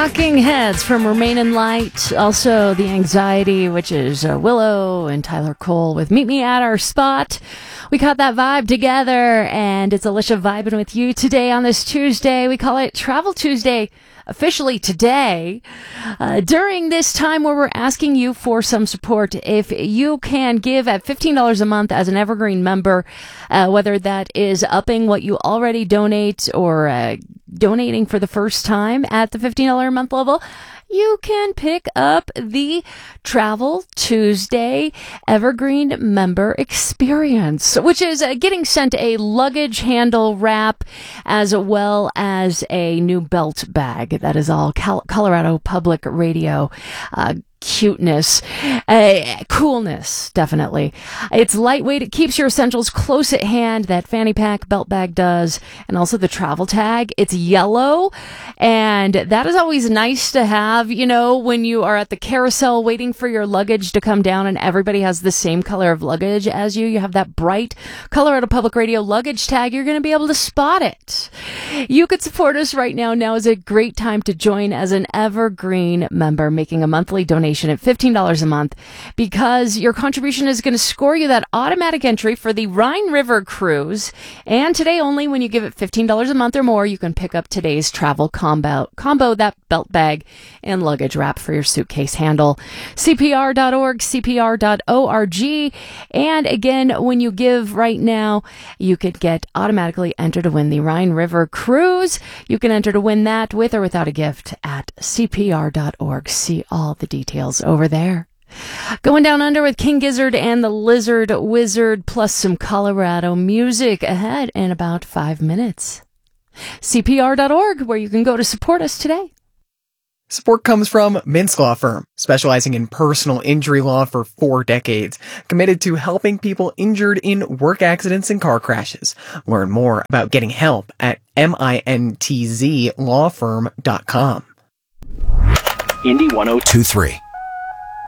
Talking Heads from Remain in Light. Also, The Anxiety, which is Willow and Tyler Cole with Meet Me at Our Spot. We caught that vibe together, and it's Alicia vibing with you today on this Tuesday. We call it Travel Tuesday officially today. During this time where we're asking you for some support, if you can give at $15 a month as an Evergreen member, whether that is upping what you already donate or donating for the first time at the $15 a month level, you can pick up the Travel Tuesday Evergreen Member Experience, which is getting sent a luggage handle wrap as well as a new belt bag. That is all Colorado Public Radio cuteness, coolness, definitely. It's lightweight. It keeps your essentials close at hand. That fanny pack belt bag does. And also the travel tag. It's yellow. And that is always nice to have, you know, when you are at the carousel waiting for your luggage to come down and everybody has the same color of luggage as you. You have that bright Colorado Public Radio luggage tag. You're going to be able to spot it. You could support us right now. Now is a great time to join as an Evergreen member, making a monthly donation at $15 a month, because your contribution is going to score you that automatic entry for the Rhine River Cruise. And today only, when you give it $15 a month or more, you can pick up today's travel combo, that belt bag and luggage wrap for your suitcase handle. CPR.org, CPR.org. And again, when you give right now, you could get automatically entered to win the Rhine River Cruise. You can enter to win that with or without a gift at CPR.org. See all the details over there. Going down under with King Gizzard and the Lizard Wizard, plus some Colorado music ahead in about 5 minutes. CPR.org, where you can go to support us today. Support comes from Mintz Law Firm, specializing in personal injury law for 4 decades, committed to helping people injured in work accidents and car crashes. Learn more about getting help at mintzlawfirm.com. Indy 1023.